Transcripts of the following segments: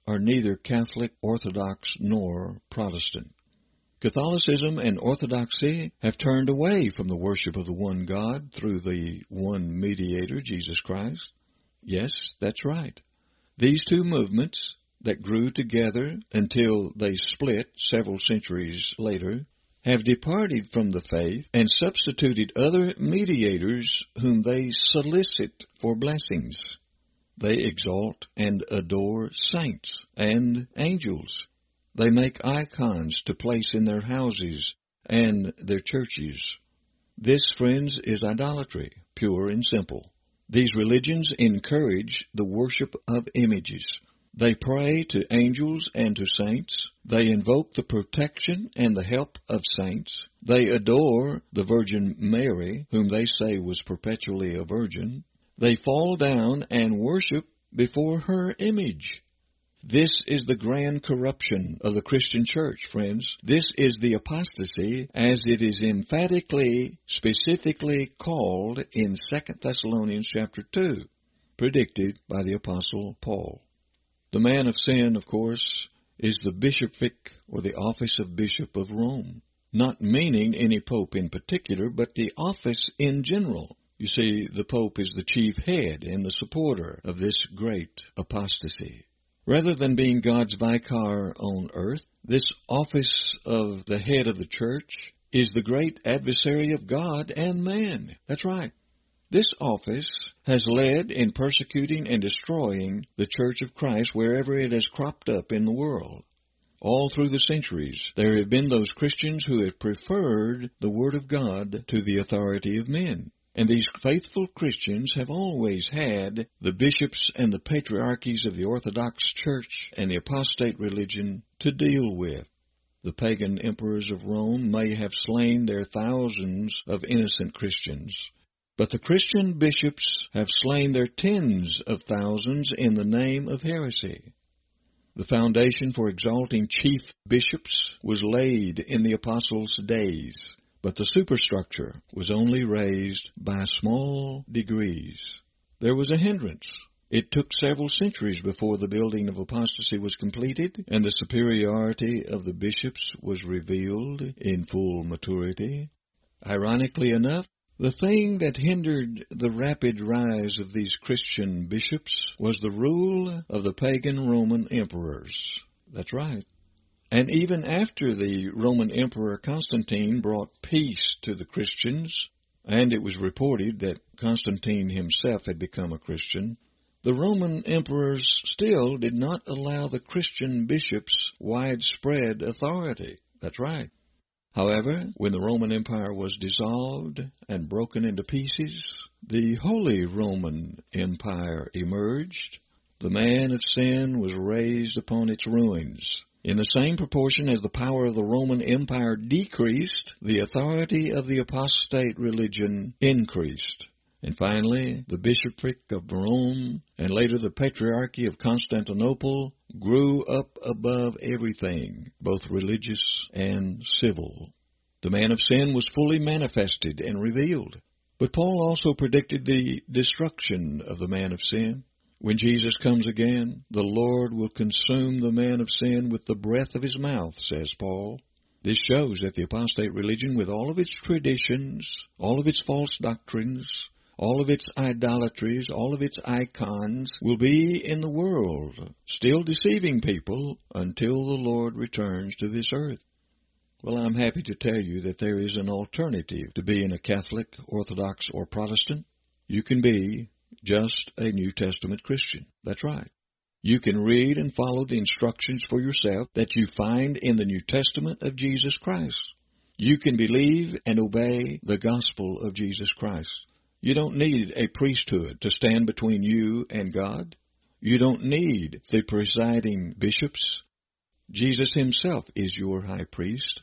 are neither Catholic, Orthodox, nor Protestant. Catholicism and Orthodoxy have turned away from the worship of the one God through the one mediator, Jesus Christ. Yes, that's right. These two movements that grew together until they split several centuries later have departed from the faith and substituted other mediators whom they solicit for blessings. They exalt and adore saints and angels. They make icons to place in their houses and their churches. This, friends, is idolatry, pure and simple. These religions encourage the worship of images. They pray to angels and to saints. They invoke the protection and the help of saints. They adore the Virgin Mary, whom they say was perpetually a virgin. They fall down and worship before her image. This is the grand corruption of the Christian church, friends. This is the apostasy, as it is emphatically, specifically called in 2 Thessalonians chapter 2, predicted by the Apostle Paul. The man of sin, of course, is the bishopric or the office of Bishop of Rome, not meaning any pope in particular, but the office in general. You see, the pope is the chief head and the supporter of this great apostasy. Rather than being God's vicar on earth, this office of the head of the church is the great adversary of God and man. That's right. This office has led in persecuting and destroying the Church of Christ wherever it has cropped up in the world. All through the centuries, there have been those Christians who have preferred the Word of God to the authority of men. And these faithful Christians have always had the bishops and the patriarchies of the Orthodox Church and the apostate religion to deal with. The pagan emperors of Rome may have slain their thousands of innocent Christians, but the Christian bishops have slain their tens of thousands in the name of heresy. The foundation for exalting chief bishops was laid in the apostles' days, but the superstructure was only raised by small degrees. There was a hindrance. It took several centuries before the building of apostasy was completed, and the superiority of the bishops was revealed in full maturity. Ironically enough, the thing that hindered the rapid rise of these Christian bishops was the rule of the pagan Roman emperors. That's right. And even after the Roman Emperor Constantine brought peace to the Christians, and it was reported that Constantine himself had become a Christian, the Roman emperors still did not allow the Christian bishops widespread authority. That's right. However, when the Roman Empire was dissolved and broken into pieces, the Holy Roman Empire emerged. The man of sin was raised upon its ruins. In the same proportion as the power of the Roman Empire decreased, the authority of the apostate religion increased. And finally, the bishopric of Rome and later the patriarchy of Constantinople grew up above everything, both religious and civil. The man of sin was fully manifested and revealed. But Paul also predicted the destruction of the man of sin. When Jesus comes again, the Lord will consume the man of sin with the breath of his mouth, says Paul. This shows that the apostate religion, with all of its traditions, all of its false doctrines, all of its idolatries, all of its icons, will be in the world, still deceiving people until the Lord returns to this earth. Well, I'm happy to tell you that there is an alternative to being a Catholic, Orthodox, or Protestant. You can be just a New Testament Christian. That's right. You can read and follow the instructions for yourself that you find in the New Testament of Jesus Christ. You can believe and obey the gospel of Jesus Christ. You don't need a priesthood to stand between you and God. You don't need the presiding bishops. Jesus himself is your high priest.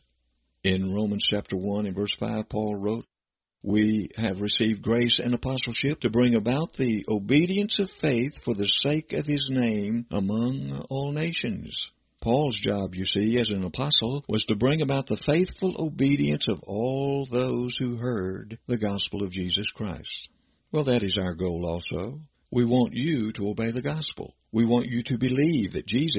In Romans chapter 1 and verse 5, Paul wrote, "We have received grace and apostleship to bring about the obedience of faith for the sake of his name among all nations." Paul's job, you see, as an apostle, was to bring about the faithful obedience of all those who heard the gospel of Jesus Christ. Well, that is our goal also. We want you to obey the gospel. We want you to believe that Jesus